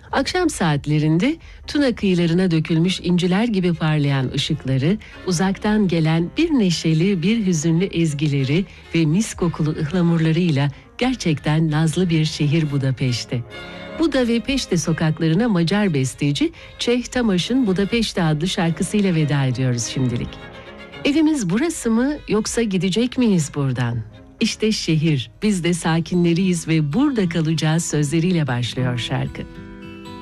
Akşam saatlerinde Tuna kıyılarına dökülmüş inciler gibi parlayan ışıkları, uzaktan gelen bir neşeli bir hüzünlü ezgileri ve mis kokulu ıhlamurlarıyla gerçekten nazlı bir şehir Budapeşte. Buda ve Peşte sokaklarına Macar besteci Çeh Tamas'ın Budapeşte adlı şarkısıyla veda ediyoruz şimdilik. Evimiz burası mı yoksa gidecek miyiz buradan? İşte şehir, biz de sakinleriyiz ve burada kalacağız sözleriyle başlıyor şarkı.